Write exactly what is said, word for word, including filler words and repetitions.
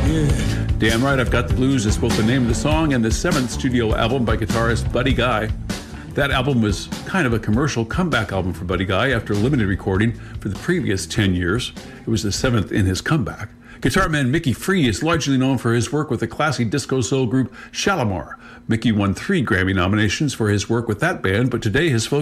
Damn Right, I've Got the Blues is both the name of the song and the seventh studio album by guitarist Buddy Guy. That album was kind of a commercial comeback album for Buddy Guy after limited recording for the previous ten years. It was the seventh in his comeback. Guitar man Mickey Free is largely known for his work with the classy disco soul group Shalamar. Mickey won three Grammy nominations for his work with that band, but today his focus